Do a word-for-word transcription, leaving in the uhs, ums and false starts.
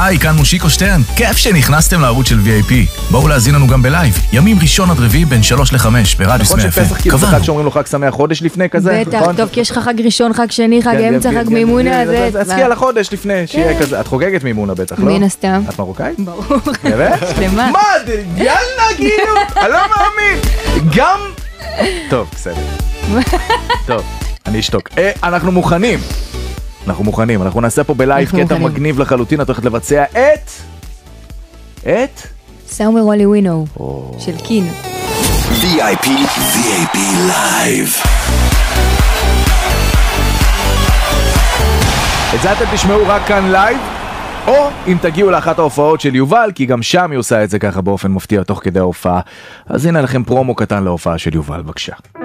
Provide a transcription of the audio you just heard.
היי, כאן מושיקו שטרן. כיף שנכנסתם לערוץ של וי איי פי. בואו להזין לנו גם בלייב. ימים ראשון עד רביעי בין שלוש לחמש ברדיוס מאה. נכון שפסח כאילו זה חג שאומרים לו חג שמח חודש לפני כזה? בטח, טוב, כי יש לך חג ראשון, חג שני, חג אמצע, חג מימונה. אז תזכי על החודש לפני, שיהיה כזה. את חוגגת מימונה בטח, לא? מן הסתם. את מרוקאית? ברור. באמת? שלמה. מה? יאללה, כאילו, אני לא מאמין. גם... טוב, בסדר. טוב, אני אשתוק. אנחנו מוכנים. אנחנו מוכנים, אנחנו נעשה פה בלייב קטע מגניב לחלוטין, את הולכת לבצע את... את? סאומר וולי ווינו, של קין. וי איי פי, וי איי פי לייב. את זה אתם תשמעו רק כאן לייב, או אם תגיעו לאחת ההופעות של יובל, כי גם שם היא עושה את זה ככה באופן מפתיע תוך כדי ההופעה. אז הנה לכם פרומו קטן להופעה של יובל, בבקשה.